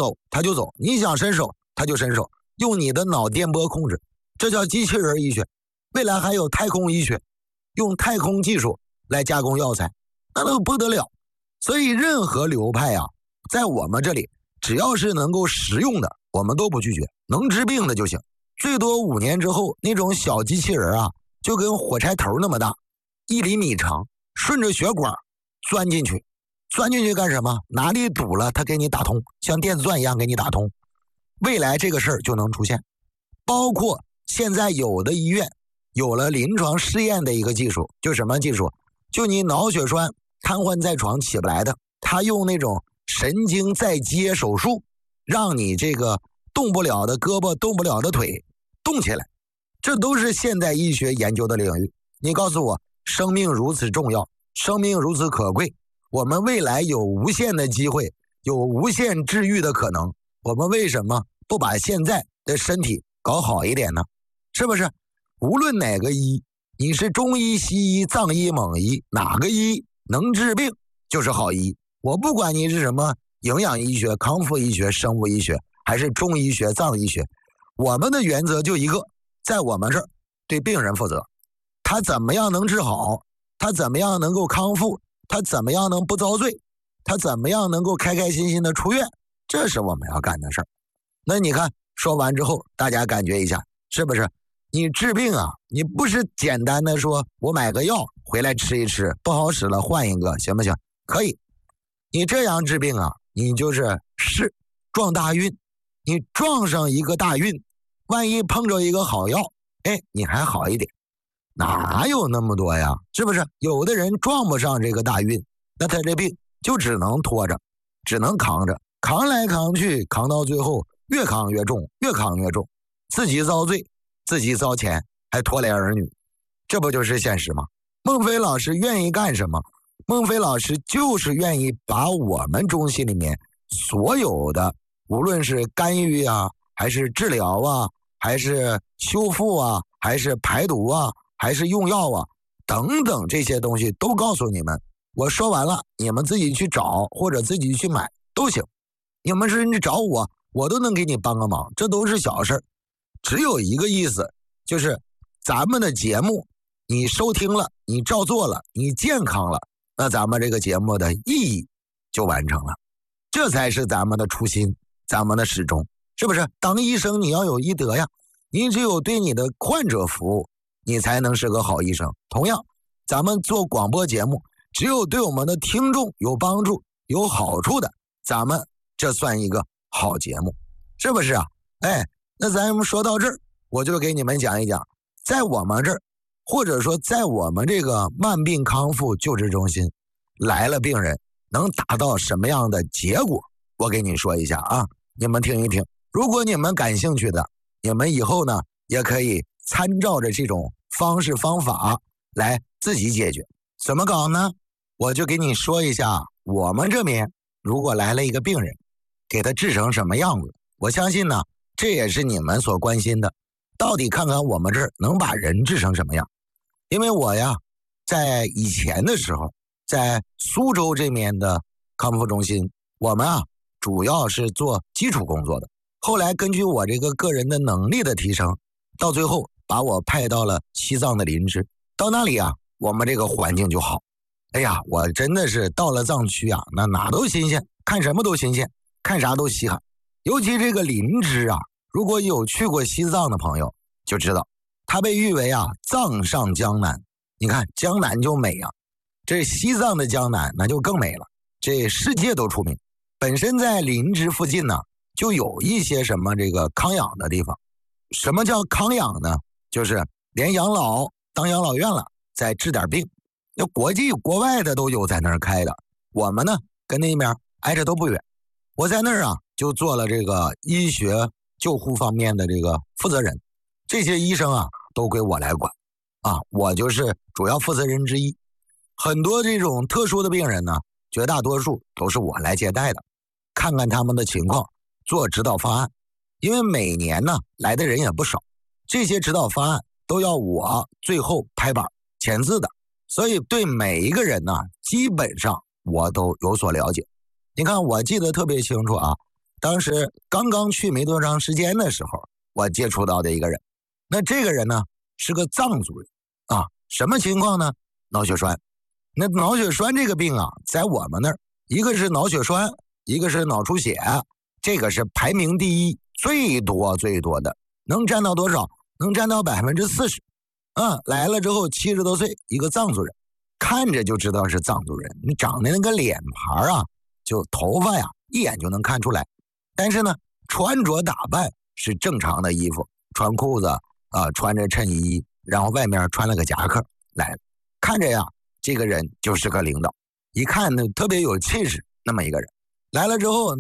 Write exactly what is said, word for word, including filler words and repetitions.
走它就走，你想伸手它就伸手，用你的脑电波控制，这叫机器人医学。未来还有太空医学，用太空技术来加工药材，那都不得了。所以任何流派啊，在我们这里只要是能够实用的，我们都不拒绝，能治病的就行。最多五年之后，那种小机器人啊，就跟火柴头那么大，一厘米长，顺着血管钻进去。钻进去干什么？哪里堵了它给你打通，像电子钻一样给你打通。未来这个事儿就能出现。包括现在有的医院有了临床试验的一个技术，就什么技术？就你脑血栓瘫痪在床起不来的，他用那种神经再接手术，让你这个动不了的胳膊动不了的腿动起来。这都是现代医学研究的领域。你告诉我，生命如此重要，生命如此可贵，我们未来有无限的机会，有无限治愈的可能，我们为什么不把现在的身体搞好一点呢？是不是？无论哪个医，你是中医、西医、藏医、蒙医，哪个医能治病就是好医。我不管你是什么营养医学、康复医学、生物医学，还是中医学、藏医学，我们的原则就一个，在我们这儿对病人负责。他怎么样能治好，他怎么样能够康复，他怎么样能不遭罪，他怎么样能够开开心心的出院，这是我们要干的事儿。那你看说完之后，大家感觉一下，是不是？你治病啊，你不是简单的说我买个药回来吃一吃，不好使了换一个，行不行？可以。你这样治病啊，你就是是撞大运，你撞上一个大运，万一碰着一个好药，哎，你还好一点。哪有那么多呀？是不是？有的人撞不上这个大运，那他这病就只能拖着，只能扛着，扛来扛去，扛到最后越扛越重，越扛越重，自己遭罪，自己遭钱，还拖累儿女，这不就是现实吗？孟非老师愿意干什么？孟非老师就是愿意把我们中心里面所有的，无论是干预啊，还是治疗啊，还是修复啊，还是排毒啊，还是用药啊，等等这些东西都告诉你们。我说完了，你们自己去找或者自己去买都行。你们甚至找我，我都能给你帮个忙，这都是小事。只有一个意思，就是咱们的节目你收听了，你照做了，你健康了，那咱们这个节目的意义就完成了。这才是咱们的初心，咱们的始终，是不是？当医生你要有医德呀，你只有对你的患者服务，你才能是个好医生。同样，咱们做广播节目，只有对我们的听众有帮助、有好处的，咱们这算一个好节目，是不是啊？哎，那咱们说到这儿，我就给你们讲一讲，在我们这儿，或者说在我们这个慢病康复救治中心来了病人能达到什么样的结果，我给你说一下啊，你们听一听。如果你们感兴趣的，你们以后呢也可以参照着这种方式方法来自己解决。怎么搞呢？我就给你说一下，我们这边如果来了一个病人，给他治成什么样子，我相信呢这也是你们所关心的，到底看看我们这儿能把人治成什么样。因为我呀在以前的时候，在苏州这边的康复中心，我们啊主要是做基础工作的，后来根据我这个个人的能力的提升，到最后把我派到了西藏的林芝，到那里啊我们这个环境就好。哎呀，我真的是到了藏区啊，那哪都新鲜，看什么都新鲜，看啥都稀罕。尤其这个林芝啊，如果有去过西藏的朋友就知道，它被誉为啊藏上江南。你看江南就美啊，这西藏的江南那就更美了，这世界都出名。本身在林芝附近呢，就有一些什么这个康养的地方。什么叫康养呢？就是连养老当养老院了，再治点病。那国际国外的都有在那儿开的，我们呢跟那边挨着都不远。我在那儿啊就做了这个医学救护方面的这个负责人，这些医生啊都归我来管啊，我就是主要负责人之一。很多这种特殊的病人呢，绝大多数都是我来接待的，看看他们的情况，做指导方案。因为每年呢来的人也不少，这些指导方案都要我最后拍板签字的，所以对每一个人呢基本上我都有所了解。你看我记得特别清楚啊， 当时刚刚去没多长时间的时候，我接触到的一个人。那这个人呢是个藏族人啊，什么情况呢？脑血栓。那脑血栓这个病啊，在我们那儿，一个是脑血栓，一个是脑出血，这个是排名第一，最多最多的，能占到多少？能占到百分之四十。啊，来了之后七十多岁，一个藏族人，看着就知道是藏族人，你长的那个脸盘啊，就头发呀，一眼就能看出来。但是呢，穿着打扮是正常的衣服，穿裤子啊，穿着衬衣，然后外面穿了个夹克来了，看着呀，这个人就是个领导，一看呢特别有气势，那么一个人来了之后。